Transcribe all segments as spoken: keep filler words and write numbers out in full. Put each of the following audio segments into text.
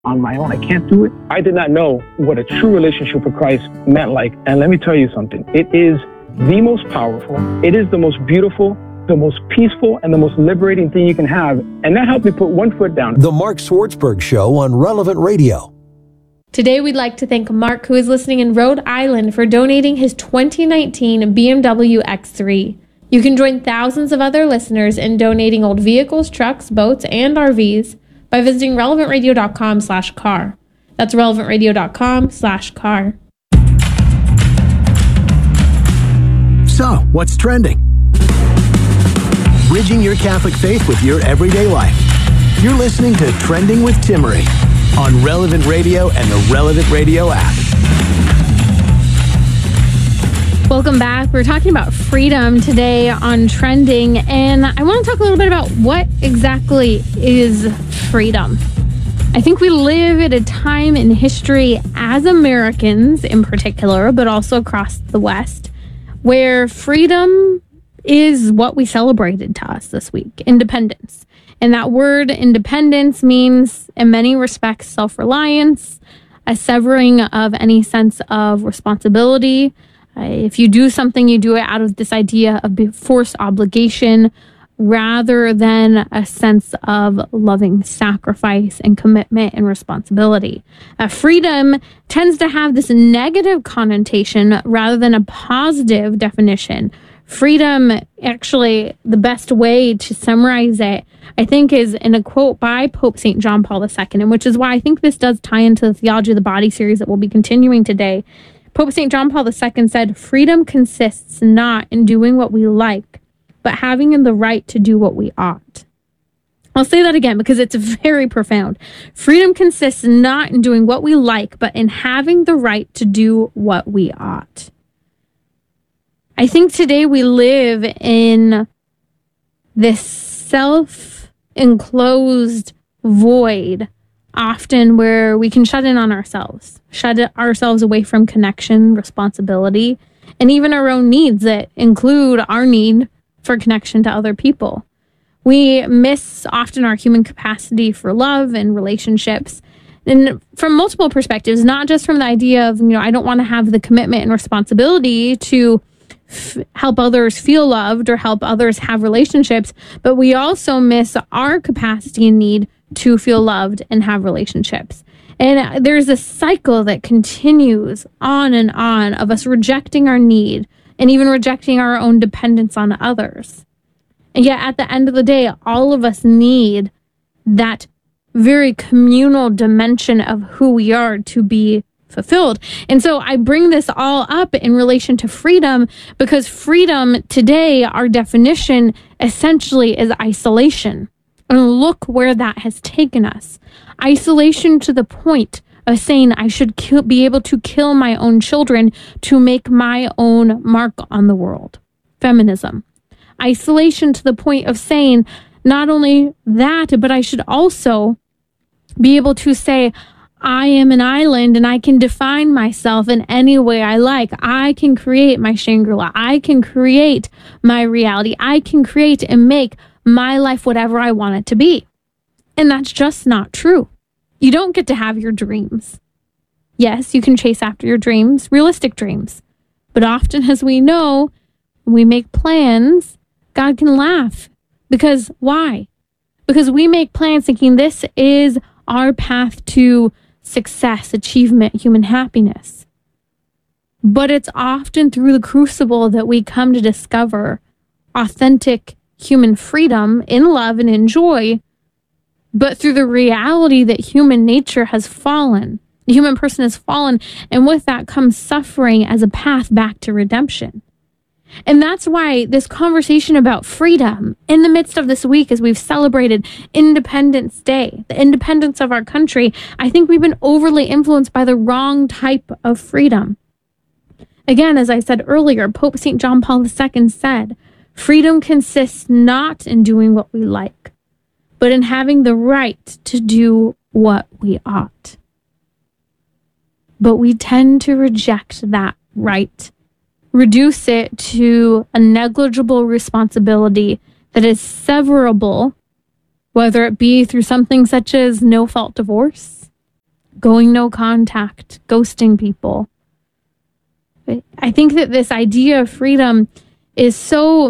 on my own. I can't do it. I did not know what a true relationship with Christ meant like. And let me tell you something. It is the most powerful. It is the most beautiful, the most peaceful, and the most liberating thing you can have. And that helped me put one foot down. The Mark Swartzberg Show on Relevant Radio. Today, we'd like to thank Mark, who is listening in Rhode Island, for donating his twenty nineteen B M W X three. You can join thousands of other listeners in donating old vehicles, trucks, boats, and R Vs by visiting relevantradio.com slash car. That's relevantradio.com slash car. So, what's trending? Bridging your Catholic faith with your everyday life. You're listening to Trending with Timmerie on Relevant Radio and the Relevant Radio app. Welcome back. We're talking about freedom today on Trending, and I want to talk a little bit about what exactly is freedom. I think we live at a time in history as Americans in particular, but also across the West, where freedom is what we celebrated to us this week, independence. And that word independence means, in many respects, self-reliance, a severing of any sense of responsibility. Uh, if you do something, you do it out of this idea of forced obligation rather than a sense of loving sacrifice and commitment and responsibility. Uh, freedom tends to have this negative connotation rather than a positive definition. Freedom, actually, the best way to summarize it, I think, is in a quote by Pope Saint John Paul the Second, and which is why I think this does tie into the Theology of the Body series that we'll be continuing today. Pope Saint John Paul the Second said, "Freedom consists not in doing what we like, but having the right to do what we ought." I'll say that again because it's very profound. Freedom consists not in doing what we like, but in having the right to do what we ought. I think today we live in this self-enclosed void, often where we can shut in on ourselves, shut ourselves away from connection, responsibility, and even our own needs that include our need for connection to other people. We miss often our human capacity for love and relationships, and from multiple perspectives, not just from the idea of, you know, I don't want to have the commitment and responsibility to f- help others feel loved or help others have relationships, but we also miss our capacity and need to feel loved and have relationships. And there's a cycle that continues on and on of us rejecting our need and even rejecting our own dependence on others. And yet at the end of the day, all of us need that very communal dimension of who we are to be fulfilled. And so I bring this all up in relation to freedom because freedom today, our definition essentially is isolation. And look where that has taken us. Isolation to the point of saying I should kill, be able to kill my own children to make my own mark on the world. Feminism. Isolation to the point of saying not only that, but I should also be able to say, I am an island and I can define myself in any way I like. I can create my Shangri-La. I can create my reality. I can create and make my life whatever I want it to be. And that's just not true. You don't get to have your dreams. Yes, you can chase after your dreams, realistic dreams. But often, as we know, when we make plans, God can laugh. Because why? Because we make plans thinking this is our path to success, achievement, human happiness. But it's often through the crucible that we come to discover authentic human freedom in love and in joy, but through the reality that human nature has fallen. The human person has fallen, and with that comes suffering as a path back to redemption. And that's why this conversation about freedom in the midst of this week, as we've celebrated Independence Day, the independence of our country, I think we've been overly influenced by the wrong type of freedom. Again, as I said earlier, Pope Saint John Paul the Second said, freedom consists not in doing what we like, but in having the right to do what we ought. But we tend to reject that right, reduce it to a negligible responsibility that is severable, whether it be through something such as no-fault divorce, going no contact, ghosting people. I think that this idea of freedom is so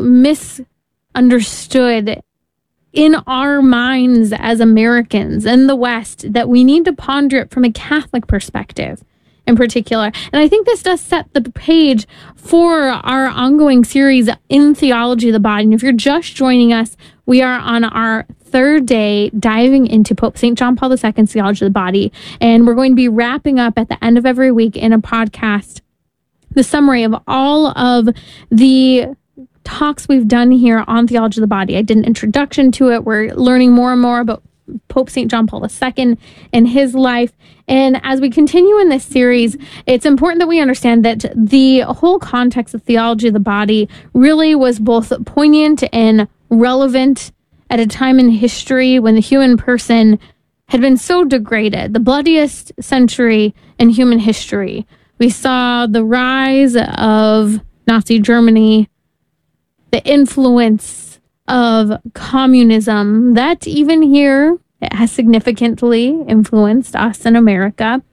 misunderstood in our minds as Americans in the West that we need to ponder it from a Catholic perspective in particular. And I think this does set the page for our ongoing series in Theology of the Body. And if you're just joining us, we are on our third day diving into Pope Saint John Paul the Second's Theology of the Body. And we're going to be wrapping up at the end of every week in a podcast the summary of all of the talks we've done here on Theology of the Body. I did an introduction to it. We're learning more and more about Pope Saint John Paul the Second and his life. And as we continue in this series, it's important that we understand that the whole context of Theology of the Body really was both poignant and relevant at a time in history when the human person had been so degraded, the bloodiest century in human history. We saw the rise of Nazi Germany, the influence of communism that even here it has significantly influenced us in America,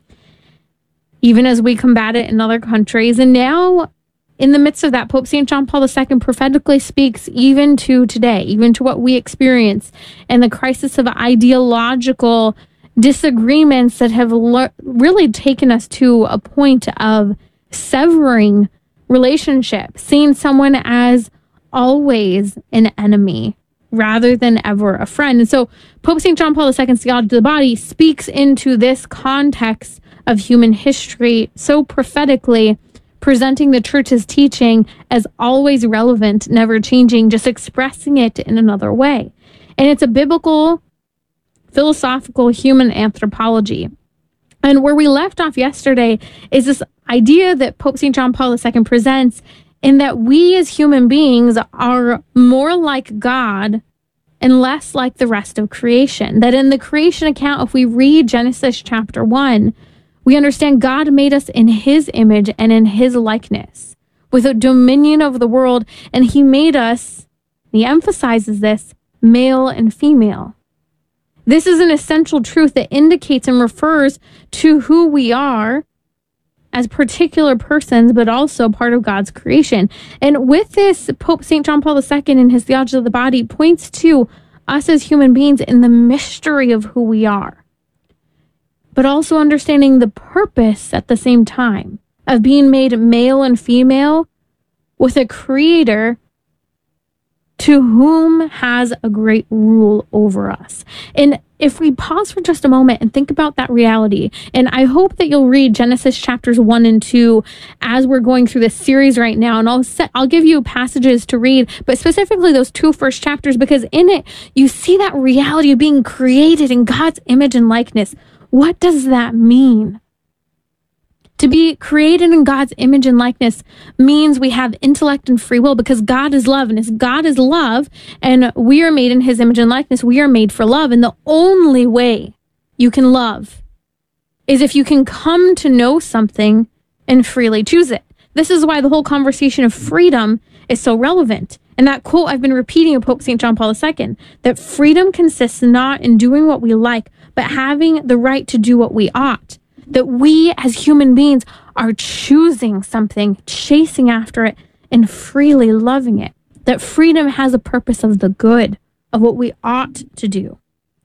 even as we combat it in other countries. And now, in the midst of that, Pope Saint John Paul the Second prophetically speaks even to today, even to what we experience, and the crisis of ideological disagreements that have le- really taken us to a point of severing relationships, seeing someone as always an enemy rather than ever a friend. And so Pope Saint John Paul the Second's Theology of the Body speaks into this context of human history so prophetically, presenting the church's teaching as always relevant, never changing, just expressing it in another way. And it's a biblical, philosophical human anthropology. And where we left off yesterday is this idea that Pope Saint John Paul the Second presents in that we as human beings are more like God and less like the rest of creation. That in the creation account, if we read Genesis chapter one, we understand God made us in his image and in his likeness with a dominion over the world. And he made us, he emphasizes this, male and female. This is an essential truth that indicates and refers to who we are as particular persons, but also part of God's creation. And with this, Pope Saint John Paul the Second in his Theology of the Body points to us as human beings in the mystery of who we are, but also understanding the purpose at the same time of being made male and female with a creator to whom has a great rule over us. And if we pause for just a moment and think about that reality, and I hope that you'll read Genesis chapters one and two as we're going through this series right now, and I'll set, I'll give you passages to read, but specifically those two first chapters, because in it, you see that reality of being created in God's image and likeness. What does that mean? To be created in God's image and likeness means we have intellect and free will because God is love. And as God is love and we are made in his image and likeness, we are made for love. And the only way you can love is if you can come to know something and freely choose it. This is why the whole conversation of freedom is so relevant. And that quote I've been repeating of Pope Saint John Paul the Second, that freedom consists not in doing what we like, but having the right to do what we ought. That we as human beings are choosing something, chasing after it, and freely loving it. That freedom has a purpose of the good, of what we ought to do.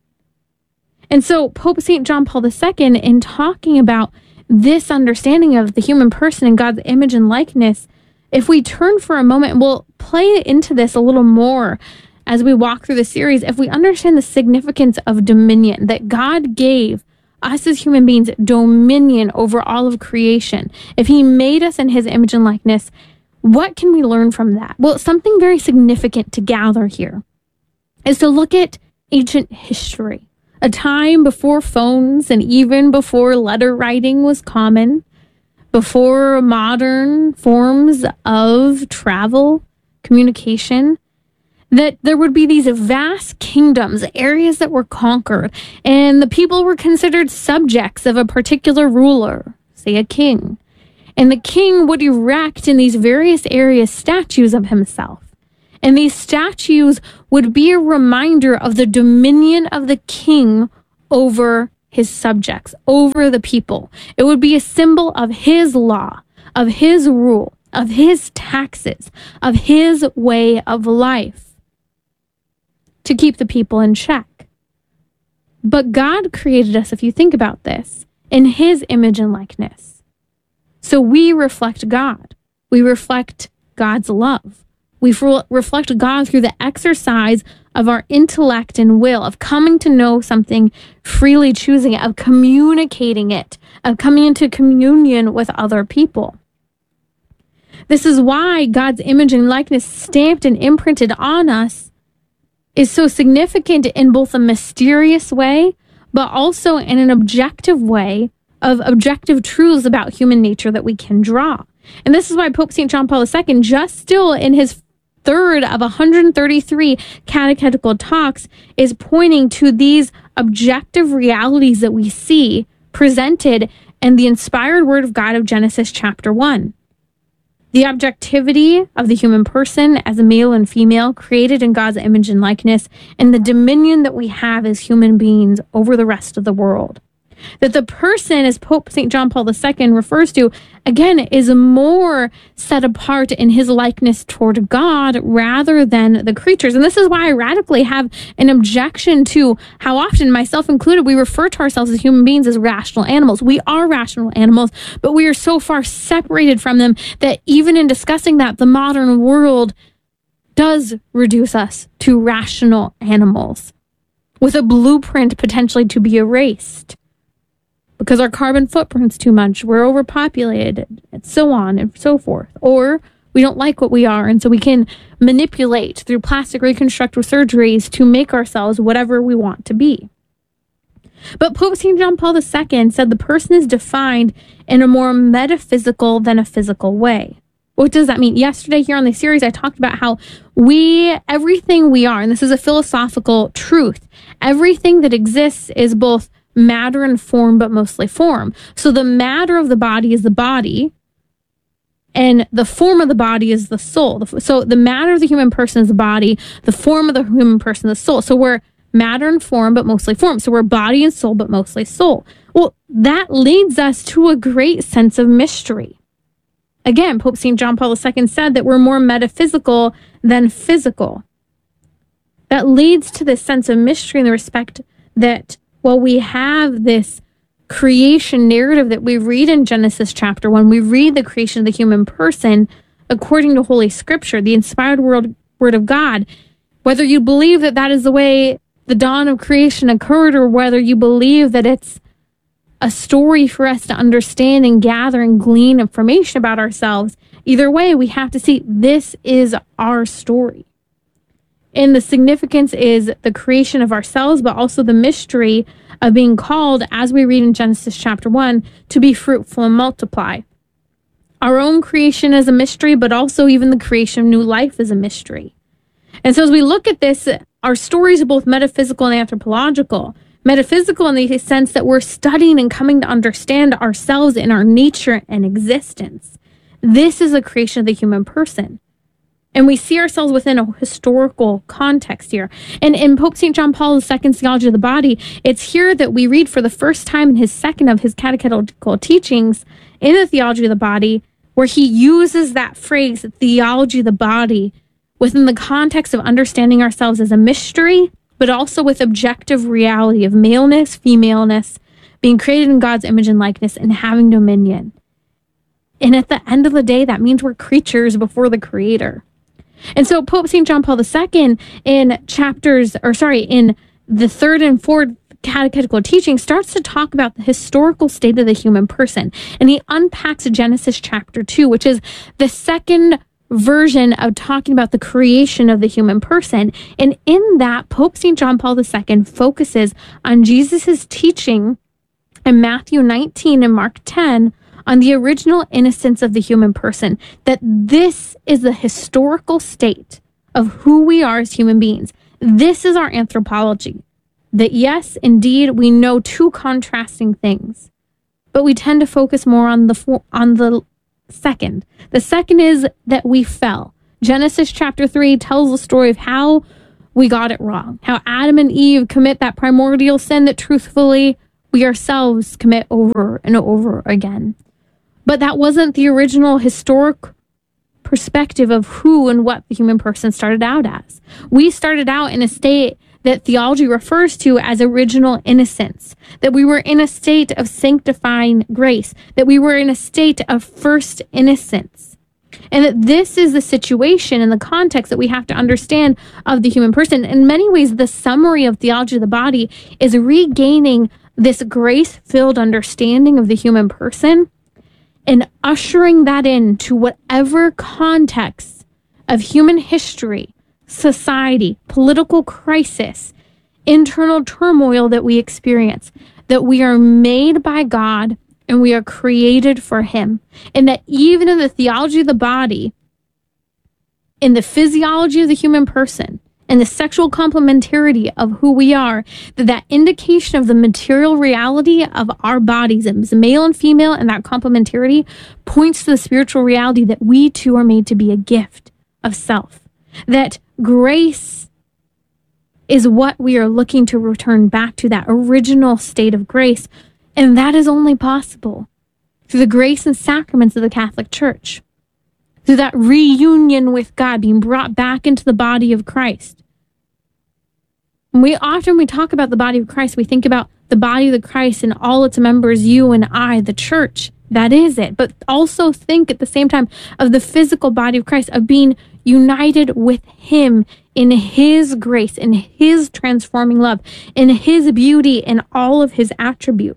And so Pope Saint John Paul the Second, in talking about this understanding of the human person in God's image and likeness, if we turn for a moment, we'll play into this a little more as we walk through the series. If we understand the significance of dominion, that God gave us as human beings dominion over all of creation. If he made us in his image and likeness, what can we learn from that? Well, something very significant to gather here is to look at ancient history, a time before phones and even before letter writing was common, before modern forms of travel, communication, that there would be these vast kingdoms, areas that were conquered, and the people were considered subjects of a particular ruler, say a king. And the king would erect in these various areas statues of himself. And these statues would be a reminder of the dominion of the king over his subjects, over the people. It would be a symbol of his law, of his rule, of his taxes, of his way of life to keep the people in check. But God created us, if you think about this, in his image and likeness. So we reflect God. We reflect God's love. We re- reflect God through the exercise of our intellect and will, of coming to know something, freely choosing it, of communicating it, of coming into communion with other people. This is why God's image and likeness stamped and imprinted on us is so significant in both a mysterious way, but also in an objective way of objective truths about human nature that we can draw. And this is why Pope Saint John Paul the Second, just still in his third of one hundred thirty-three catechetical talks, is pointing to these objective realities that we see presented in the inspired word of God of Genesis chapter one. The objectivity of the human person as a male and female created in God's image and likeness, and the dominion that we have as human beings over the rest of the world. That the person, as Pope Saint John Paul the Second refers to, again, is more set apart in his likeness toward God rather than the creatures. And this is why I radically have an objection to how often, myself included, we refer to ourselves as human beings as rational animals. We are rational animals, but we are so far separated from them that even in discussing that, the modern world does reduce us to rational animals with a blueprint potentially to be erased. Because our carbon footprint's too much, we're overpopulated, and so on and so forth. Or we don't like what we are, and so we can manipulate through plastic reconstructive surgeries to make ourselves whatever we want to be. But Pope Saint John Paul the Second said the person is defined in a more metaphysical than a physical way. What does that mean? Yesterday here on the series, I talked about how we, everything we are, and this is a philosophical truth, everything that exists is both matter and form, but mostly form. So the matter of the body is the body, and the form of the body is the soul. So the matter of the human person is the body, the form of the human person is the soul. So we're matter and form, but mostly form. So we're body and soul, but mostly soul. Well, that leads us to a great sense of mystery. Again, Pope Saint John Paul the Second said that we're more metaphysical than physical. That leads to this sense of mystery in the respect that well, we have this creation narrative that we read in Genesis chapter one. We read the creation of the human person according to Holy Scripture, the inspired word, word of God. Whether you believe that that is the way the dawn of creation occurred, or whether you believe that it's a story for us to understand and gather and glean information about ourselves, either way, we have to see this is our story. And the significance is the creation of ourselves, but also the mystery of being called, as we read in Genesis chapter one, to be fruitful and multiply. Our own creation is a mystery, but also even the creation of new life is a mystery. And so as we look at this, our stories are both metaphysical and anthropological. Metaphysical in the sense that we're studying and coming to understand ourselves and our nature and existence. This is a creation of the human person. And we see ourselves within a historical context here. And in Pope Saint John Paul the Second's Theology of the Body, it's here that we read for the first time in his second of his catechetical teachings in the Theology of the Body, where he uses that phrase, theology of the body, within the context of understanding ourselves as a mystery, but also with objective reality of maleness, femaleness, being created in God's image and likeness, and having dominion. And at the end of the day, that means we're creatures before the Creator. And so Pope Saint John Paul the Second in chapters, or sorry, in the third and fourth catechetical teaching starts to talk about the historical state of the human person. And he unpacks Genesis chapter two, which is the second version of talking about the creation of the human person. And in that, Pope Saint John Paul the Second focuses on Jesus's teaching in Matthew nineteen and Mark ten on the original innocence of the human person, that this is the historical state of who we are as human beings. This is our anthropology. That yes, indeed, we know two contrasting things, but we tend to focus more on the on the second. The second is that we fell. Genesis chapter three tells the story of how we got it wrong, how Adam and Eve commit that primordial sin that truthfully we ourselves commit over and over again. But that wasn't the original historic perspective of who and what the human person started out as. We started out in a state that theology refers to as original innocence, that we were in a state of sanctifying grace, that we were in a state of first innocence. And that this is the situation and the context that we have to understand of the human person. In many ways, the summary of theology of the body is regaining this grace-filled understanding of the human person and ushering that into whatever context of human history, society, political crisis, internal turmoil that we experience, that we are made by God and we are created for Him. And that even in the theology of the body, in the physiology of the human person, and the sexual complementarity of who we are, that that indication of the material reality of our bodies, as male and female, and that complementarity points to the spiritual reality that we too are made to be a gift of self. That grace is what we are looking to return back to, that original state of grace. And that is only possible through the grace and sacraments of the Catholic Church, through that reunion with God, being brought back into the body of Christ. We often, we talk about the body of Christ, we think about the body of the Christ and all its members, you and I, the church. That is it. But also think at the same time of the physical body of Christ, of being united with Him in His grace, in His transforming love, in His beauty, and all of His attributes.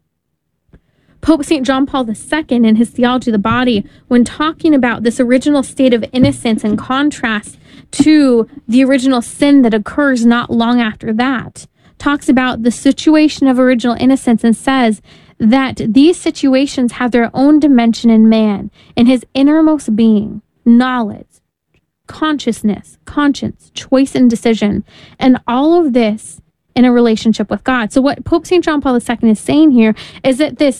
Pope Saint John Paul the Second, in his Theology of the Body, when talking about this original state of innocence in contrast to the original sin that occurs not long after that, talks about the situation of original innocence and says that these situations have their own dimension in man, in his innermost being, knowledge, consciousness, conscience, choice, and decision, and all of this in a relationship with God. So what Pope Saint John Paul the Second is saying here is that this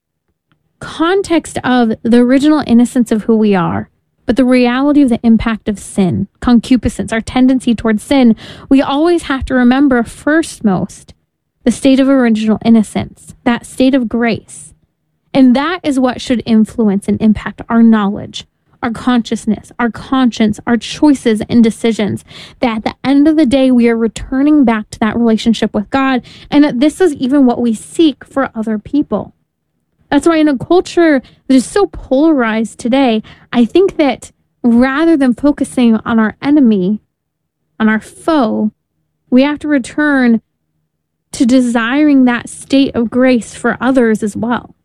context of the original innocence of who we are, but the reality of the impact of sin, concupiscence, our tendency towards sin, we always have to remember firstmost the state of original innocence, that state of grace. And that is what should influence and impact our knowledge, our consciousness, our conscience, our choices and decisions. That at the end of the day, we are returning back to that relationship with God, and that this is even what we seek for other people. That's why in a culture that is so polarized today, I think that rather than focusing on our enemy, on our foe, we have to return to desiring that state of grace for others as well.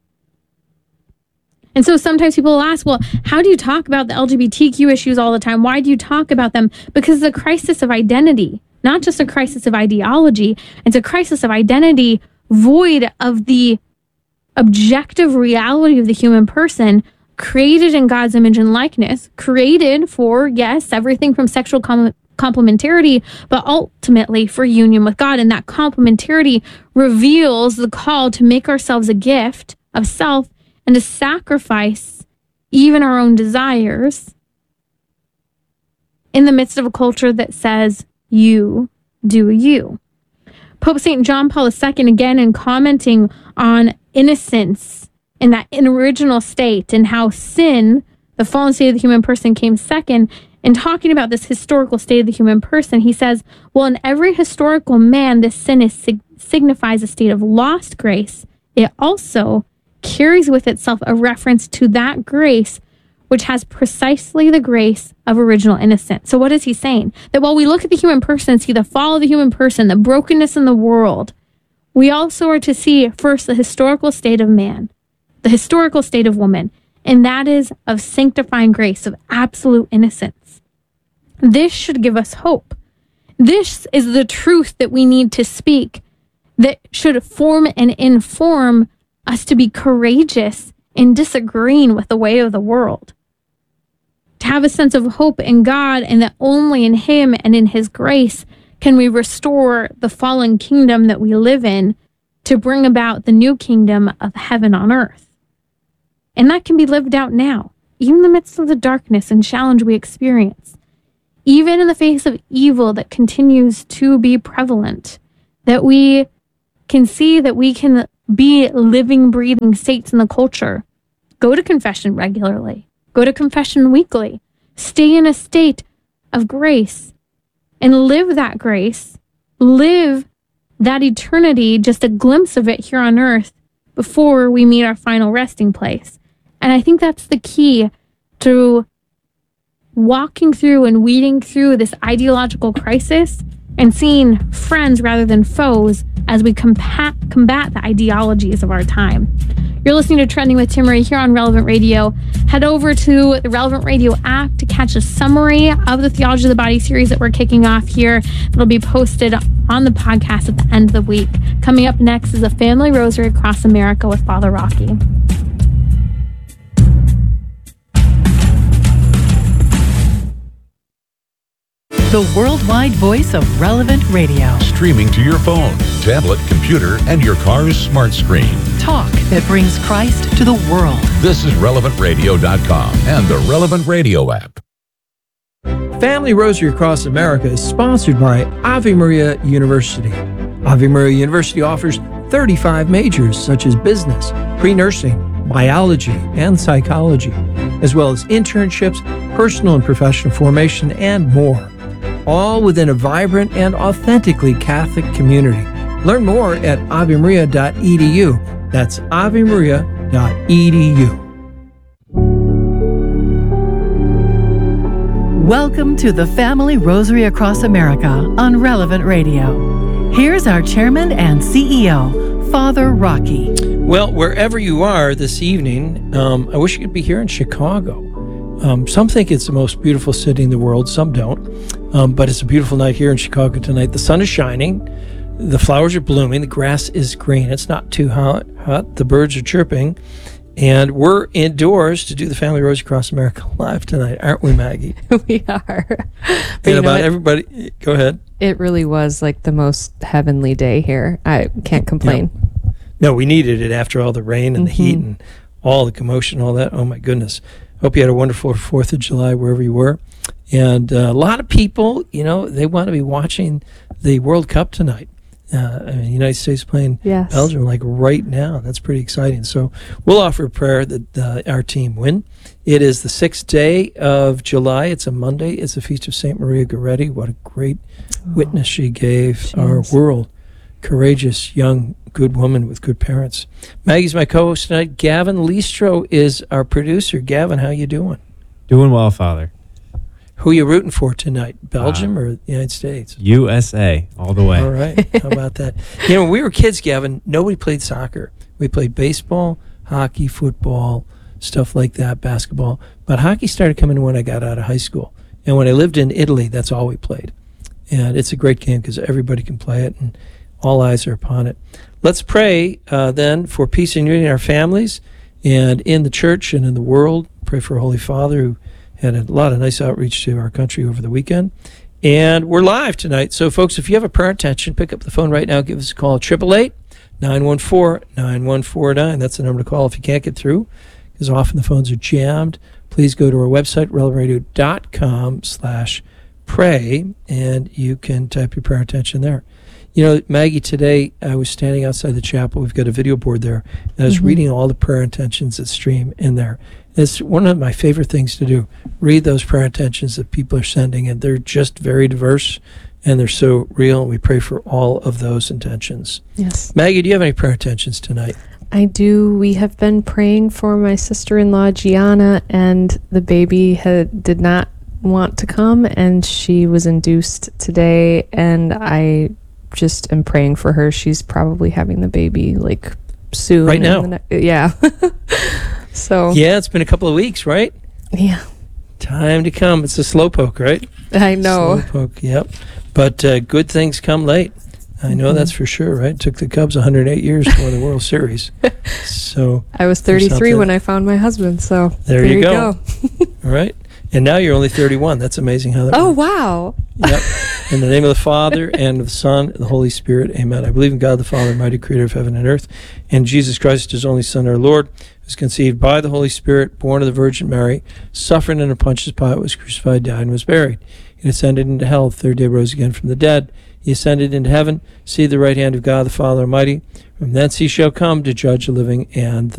And so sometimes people will ask, well, how do you talk about the L G B T Q issues all the time? Why do you talk about them? Because it's a crisis of identity, not just a crisis of ideology. It's a crisis of identity void of the objective reality of the human person, created in God's image and likeness, created for, yes, everything from sexual com- complementarity, but ultimately for union with God. And that complementarity reveals the call to make ourselves a gift of self and to sacrifice even our own desires in the midst of a culture that says, you do you. Pope Saint John Paul the Second, again, in commenting on innocence in that original state and how sin, the fallen state of the human person, came second, in talking about this historical state of the human person, he says, well, in every historical man, this sin is sig- signifies a state of lost grace. It also carries with itself a reference to that grace which has precisely the grace of original innocence. So what is he saying? That while we look at the human person and see the fall of the human person, the brokenness in the world, we also are to see first the historical state of man, the historical state of woman, and that is of sanctifying grace, of absolute innocence. This should give us hope. This is the truth that we need to speak, that should form and inform us to be courageous in disagreeing with the way of the world. To have a sense of hope in God, and that only in Him and in His grace can we restore the fallen kingdom that we live in to bring about the new kingdom of heaven on earth. And that can be lived out now, even in the midst of the darkness and challenge we experience, even in the face of evil that continues to be prevalent, that we can see that we can be living, breathing saints in the culture. Go to confession regularly. Go to confession weekly. Stay in a state of grace and live that grace. Live that eternity, just a glimpse of it here on earth before we meet our final resting place. And I think that's the key to walking through and weeding through this ideological crisis and seeing friends rather than foes as we combat, combat the ideologies of our time. You're listening to Trending with Timmerie here on Relevant Radio. Head over to the Relevant Radio app to catch a summary of the Theology of the Body series that we're kicking off here. It'll be posted on the podcast at the end of the week. Coming up next is a Family Rosary Across America with Father Rocky. The worldwide voice of Relevant Radio. Streaming to your phone, tablet, computer, and your car's smart screen. Talk that brings Christ to the world. This is relevant radio dot com and the Relevant Radio app. Family Rosary Across America is sponsored by Ave Maria University. Ave Maria University offers thirty-five majors such as business, pre-nursing, biology, and psychology, as well as internships, personal and professional formation, and more. All within a vibrant and authentically Catholic community. Learn more at ave maria dot e d u. That's ave maria dot e d u. Welcome to the Family Rosary Across America on Relevant Radio. Here's our chairman and C E O, Father Rocky. Well, wherever you are this evening, um, I wish you could be here in Chicago. Um, some think it's the most beautiful city in the world, some don't. Um, but it's a beautiful night here in Chicago tonight. The sun is shining, the flowers are blooming, the grass is green. It's not too hot, hot. The birds are chirping, and we're indoors to do the Family Rosary Across America live tonight, aren't we, Maggie? We are. And about know, it, everybody, go ahead. It really was like the most heavenly day here. I can't complain. Yeah. No, we needed it after all the rain and mm-hmm. the heat and all the commotion, all that. Oh my goodness. Hope you had a wonderful fourth of July wherever you were. And uh, a lot of people, you know, they want to be watching the World Cup tonight. Uh, I mean, the United States playing yes. Belgium like right now. That's pretty exciting. So we'll offer a prayer that uh, our team win. It is the sixth day of July. It's a Monday. It's the feast of Saint Maria Goretti. What a great oh, witness she gave geez. our world. Courageous, young, good woman with good parents. Maggie's my co-host tonight. Gavin Listro is our producer. Gavin, how you doing? Doing well, Father. Who are you rooting for tonight? Belgium uh, or the United States? U S A, all the way. All right. How about that? You know, when we were kids, Gavin, nobody played soccer. We played baseball, hockey, football, stuff like that, basketball. But hockey started coming when I got out of high school. And when I lived in Italy, that's all we played. And it's a great game because everybody can play it and all eyes are upon it. Let's pray uh, then for peace and unity in our families and in the church and in the world. Pray for Holy Father, who had a lot of nice outreach to our country over the weekend. And we're live tonight. So, folks, if you have a prayer intention, pick up the phone right now. Give us a call at eight eight eight, nine one four, nine one four nine. That's the number to call if you can't get through, because often the phones are jammed. Please go to our website, relevant radio dot com slash pray, and you can type your prayer intention there. You know, Maggie, today I was standing outside the chapel. We've got a video board there, and I was mm-hmm. reading all the prayer intentions that stream in there. It's one of my favorite things to do. Read those prayer intentions that people are sending, and they're just very diverse, and they're so real, and we pray for all of those intentions. Yes. Maggie, do you have any prayer intentions tonight? I do. We have been praying for my sister-in-law, Gianna, and the baby had, did not want to come, and she was induced today, and I just am praying for her. She's probably having the baby like soon. Right now. Ne- yeah. So. Yeah, it's been a couple of weeks, right? Yeah. Time to come. It's a slow poke, right? I know. Slow poke, yep. But uh, good things come late. I know mm-hmm. that's for sure, right? It took the Cubs one hundred eight years to win the World Series. So I was thirty-three when I found my husband, so there, there you, you go. go. All right. And now you're only thirty-one. That's amazing how that Oh, works. wow. Yep. In the name of the Father, and of the Son, and the Holy Spirit, amen. I believe in God the Father, mighty creator of heaven and earth, and Jesus Christ, his only Son, our Lord, who was conceived by the Holy Spirit, born of the Virgin Mary, suffered under Pontius Pilate, was crucified, died, and was buried. He ascended into hell, the third day rose again from the dead. He ascended into heaven, seated at the right hand of God the Father Almighty. And thence he shall come to judge the living and